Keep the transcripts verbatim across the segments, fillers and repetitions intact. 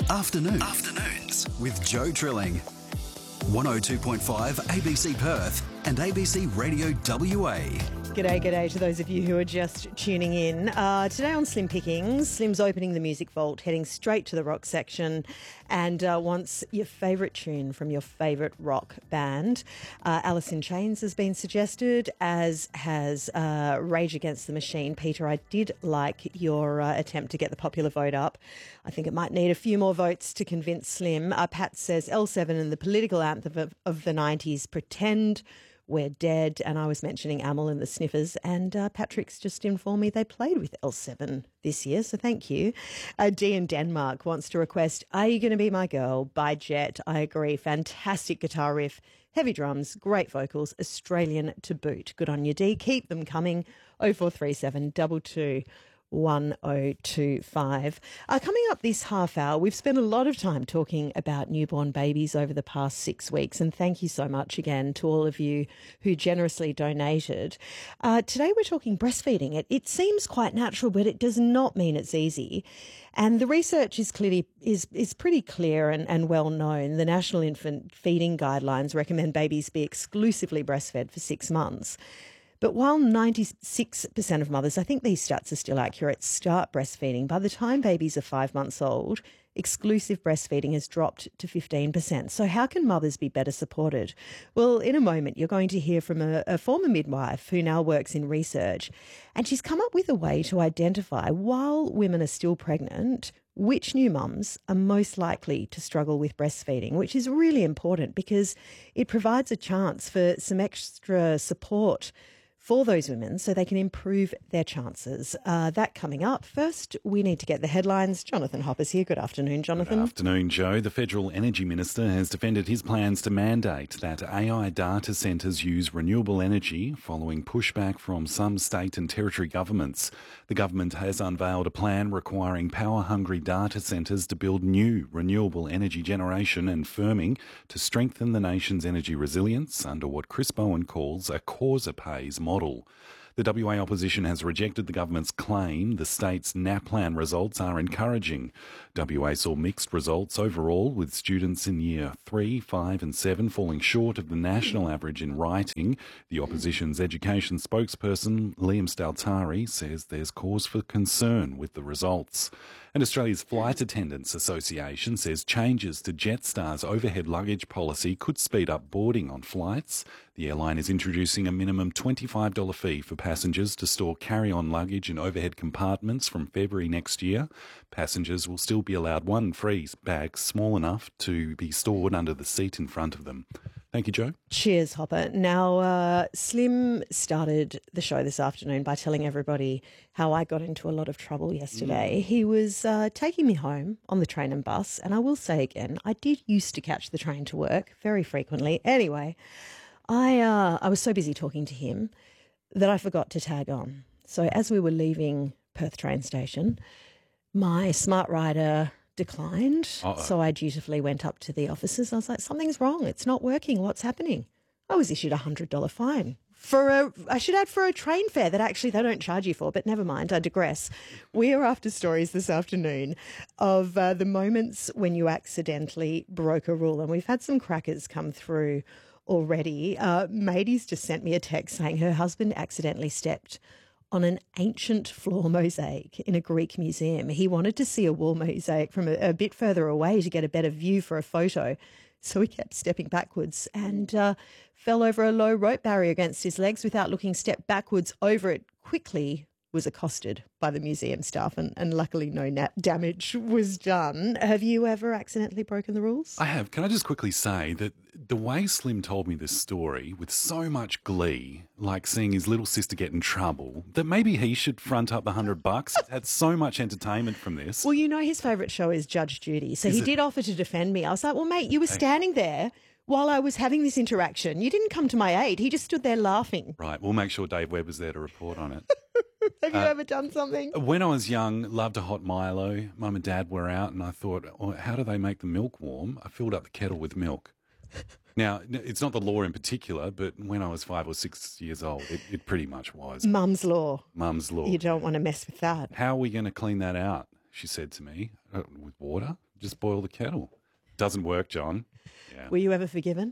Afternoons. Afternoons with Joe Trilling. one oh two point five A B C Perth and A B C Radio W A. G'day, g'day to those of you who are just tuning in. Uh, today on Slim Pickings, Slim's opening the music vault, heading straight to the rock section, and uh, wants your favourite tune from your favourite rock band. Uh, Alice in Chains has been suggested, as has uh, Rage Against the Machine. Peter, I did like your uh, attempt to get the popular vote up. I think it might need a few more votes to convince Slim. Uh, Pat says L seven and the political anthem of, of the nineties, Pretend We're Dead, and I was mentioning Amel and the Sniffers, and uh, Patrick's just informed me they played with L seven this year, so thank you. Uh, Dee in Denmark wants to request Are You Gonna Be My Girl by Jet. I agree, fantastic guitar riff, heavy drums, great vocals, Australian to boot. Good on you, Dee. Keep them coming. oh four three seven, two two one oh two five. Uh, coming up this half hour, we've spent a lot of time talking about newborn babies over the past six weeks, and thank you so much again to all of you who generously donated. Uh, today we're talking breastfeeding. It, it seems quite natural, but it does not mean it's easy. And the research is clearly is is pretty clear and, and well known. The National Infant Feeding Guidelines recommend babies be exclusively breastfed for six months. But while ninety-six percent of mothers, I think these stats are still accurate, start breastfeeding, by the time babies are five months old, exclusive breastfeeding has dropped to fifteen percent. So how can mothers be better supported? Well, in a moment, you're going to hear from a, a former midwife who now works in research, and she's come up with a way to identify, while women are still pregnant, which new mums are most likely to struggle with breastfeeding, which is really important because it provides a chance for some extra support for those women so they can improve their chances. Uh, that coming up. First, we need to get the headlines. Jonathan Hopper's here. Good afternoon, Jonathan. Good afternoon, Joe. The Federal Energy Minister has defended his plans to mandate that A I data centres use renewable energy following pushback from some state and territory governments. The government has unveiled a plan requiring power-hungry data centres to build new renewable energy generation and firming to strengthen the nation's energy resilience under what Chris Bowen calls a causa pays model. Model. The W A opposition has rejected the government's claim the state's NAPLAN results are encouraging. W A saw mixed results overall, with students in year three, five and seven falling short of the national average in writing. The opposition's education spokesperson, Liam Staltari, says there's cause for concern with the results. And Australia's Flight Attendants Association says changes to Jetstar's overhead luggage policy could speed up boarding on flights. The airline is introducing a minimum twenty-five dollars fee for passengers to store carry-on luggage in overhead compartments from February next year. Passengers will still be allowed one free bag small enough to be stored under the seat in front of them. Thank you, Joe. Cheers, Hopper. Now, uh, Slim started the show this afternoon by telling everybody how I got into a lot of trouble yesterday. Mm. He was uh, taking me home on the train and bus, and I will say again, I did used to catch the train to work very frequently. Anyway, I uh, I was so busy talking to him that I forgot to tag on. So as we were leaving Perth train station, my smart rider declined. Uh-oh. So I dutifully went up to the officers. I was like, something's wrong. It's not working. What's happening? I was issued a one hundred dollars fine for a, I should add, for a train fare that actually they don't charge you for, but never mind, I digress. We are after stories this afternoon of uh, the moments when you accidentally broke a rule. And we've had some crackers come through already. Uh, Mady's just sent me a text saying her husband accidentally stepped on an ancient floor mosaic in a Greek museum. He wanted to see a wall mosaic from a, a bit further away to get a better view for a photo. So he kept stepping backwards and uh, fell over a low rope barrier against his legs without looking, stepped backwards over it quickly, was accosted by the museum staff, and, and luckily no na- damage was done. Have you ever accidentally broken the rules? I have. Can I just quickly say that the way Slim told me this story with so much glee, like seeing his little sister get in trouble, that maybe he should front up the hundred bucks. He's had so much entertainment from this. Well, you know his favourite show is Judge Judy, so is he it... did offer to defend me. I was like, well, mate, you were standing there while I was having this interaction. You didn't come to my aid. He just stood there laughing. Right. We'll make sure Dave Webb was there to report on it. Have you uh, ever done something? When I was young, loved a hot Milo. Mum and Dad were out and I thought, oh, how do they make the milk warm? I filled up the kettle with milk. Now, it's not the law in particular, but when I was five or six years old, it, it pretty much was. Mum's law. Mum's law. You don't want to mess with that. How are we going to clean that out? she said to me, uh, with water, just boil the kettle. Doesn't work, John. Yeah. Were you ever forgiven?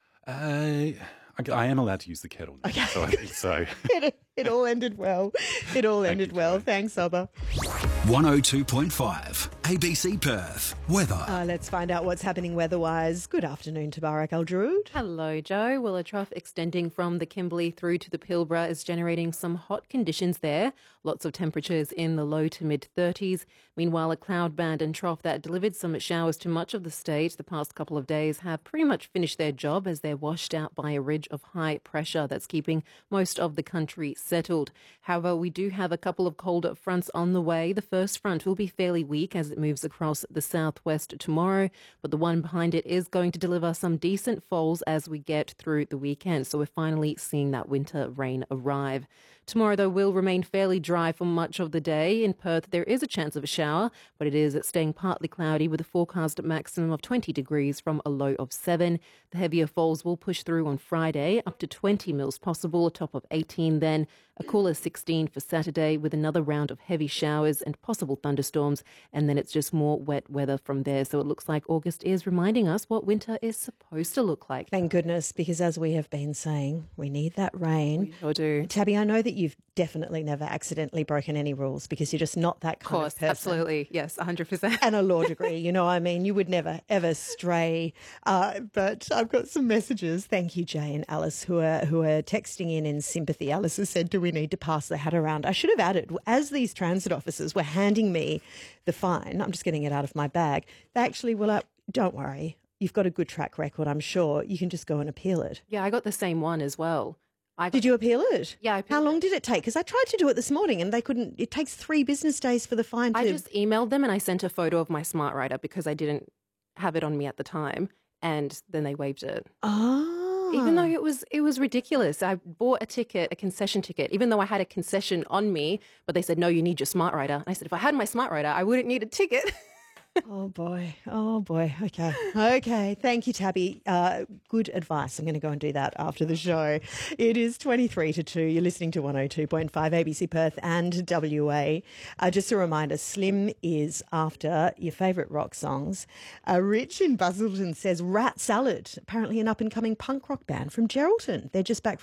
Uh, I, I am allowed to use the kettle now, okay. So I think so. it, it all ended well. It all ended you, well. Joe. Thanks, Abba. one oh two point five A B C Perth. Weather. Uh, let's find out what's happening weather-wise. Good afternoon, Tabarak Al-Drood. Hello, Joe. Well, a trough extending from the Kimberley through to the Pilbara is generating some hot conditions there. Lots of temperatures in the low to mid-thirties. Meanwhile, a cloud band and trough that delivered some showers to much of the state the past couple of days have pretty much finished their job as they're washed out by a ridge of high pressure that's keeping most of the country settled. However, we do have a couple of colder fronts on the way. The first front will be fairly weak as it moves across the southwest tomorrow, but the one behind it is going to deliver some decent falls as we get through the weekend. So we're finally seeing that winter rain arrive. Tomorrow, though, will remain fairly dry for much of the day. In Perth, there is a chance of a shower, but it is staying partly cloudy with a forecast maximum of twenty degrees from a low of seven. The heavier falls will push through on Friday, up to twenty mils possible, a top of eighteen then. A cooler sixteen for Saturday with another round of heavy showers and possible thunderstorms, and then it's just more wet weather from there. So it looks like August is reminding us what winter is supposed to look like. Thank goodness, because as we have been saying, we need that rain. We sure do. Tabby, I know that you've definitely never accidentally broken any rules because you're just not that kind of, course, of person. Absolutely. Yes, one hundred percent. And a law degree, you know what I mean? You would never, ever stray. Uh, but I've got some messages. Thank you, Jay and Alice, who are, who are texting in in sympathy. Alice has said, do we need to pass the hat around? I should have added, as these transit officers were handing me the fine, I'm just getting it out of my bag, they actually were like, don't worry, you've got a good track record, I'm sure. You can just go and appeal it. Yeah, I got the same one as well. I got, did you appeal it? Yeah, I appealed How long it. did it take? Because I tried to do it this morning and they couldn't. It takes three business days for the fine to... I just emailed them and I sent a photo of my smart rider because I didn't have it on me at the time, and then they waived it. Oh. Even though it was it was ridiculous. I bought a ticket, a concession ticket, even though I had a concession on me, but they said, no, you need your smart rider. And I said, if I had my smart rider, I wouldn't need a ticket. Oh, boy. Oh, boy. Okay. Okay. Thank you, Tabby. Uh, good advice. I'm going to go and do that after the show. It is twenty-three to two. You're listening to one oh two point five A B C Perth and W A. Uh, just a reminder, Slim is after your favourite rock songs. Uh, Rich in Busselton says Rat Salad, apparently an up-and-coming punk rock band from Geraldton. They're just back from